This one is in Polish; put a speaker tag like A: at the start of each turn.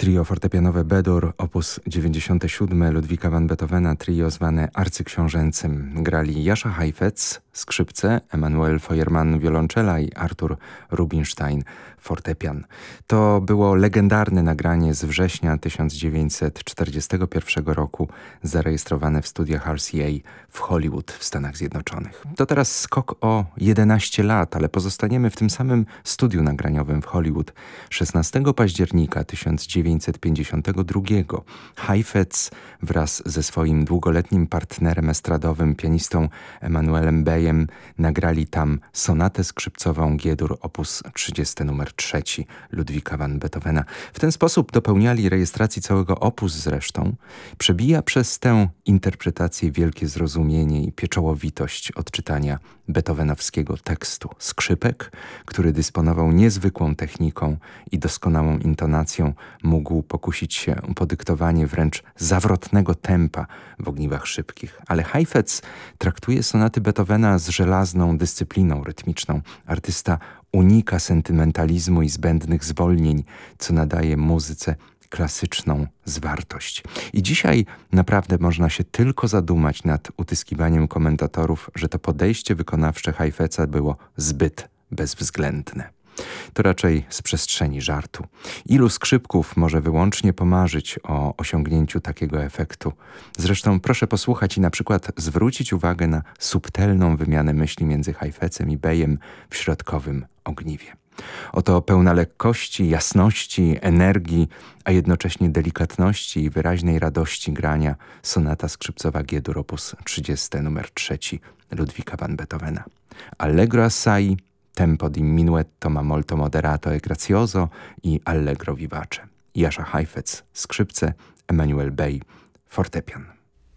A: Trio fortepianowe B-dur op. 97 Ludwika van Beethovena, trio zwane arcyksiążęcym. Grali Jascha Heifetz, skrzypce, Emanuel Feuermann, wiolonczela i Artur Rubinstein, fortepian. To było legendarne nagranie z września 1941 roku, zarejestrowane w studiach RCA w Hollywood w Stanach Zjednoczonych. To teraz skok o 11 lat, ale pozostaniemy w tym samym studiu nagraniowym w Hollywood. 16 października 1952 Heifetz wraz ze swoim długoletnim partnerem estradowym, pianistą Emanuelem Beyem, nagrali tam sonatę skrzypcową G-dur op. 30 numer 3 Ludwika van Beethovena. W ten sposób dopełniali rejestracji całego opus zresztą. Przebija przez tę interpretację wielkie zrozumienie i pieczołowitość odczytania beethovenowskiego tekstu. Skrzypek, który dysponował niezwykłą techniką i doskonałą intonacją, mógł pokusić się o podyktowanie wręcz zawrotnego tempa w ogniwach szybkich. Ale Heifetz traktuje sonaty Beethovena z żelazną dyscypliną rytmiczną. Artysta unika sentymentalizmu i zbędnych zwolnień, co nadaje muzyce klasyczną zwartość. I dzisiaj naprawdę można się tylko zadumać nad utyskiwaniem komentatorów, że to podejście wykonawcze Heifetza było zbyt bezwzględne. To raczej z przestrzeni żartu. Ilu skrzypków może wyłącznie pomarzyć o osiągnięciu takiego efektu? Zresztą proszę posłuchać i na przykład zwrócić uwagę na subtelną wymianę myśli między Heifetzem i Beyem w środkowym ogniwie. Oto pełna lekkości, jasności, energii, a jednocześnie delikatności i wyraźnej radości grania sonata skrzypcowa G-dur op. 30 numer 3 Ludwika van Beethovena. Allegro assai, tempo di minuetto ma molto moderato e grazioso i allegro vivace. Jascha Heifetz, skrzypce, Emanuel Bey, fortepian.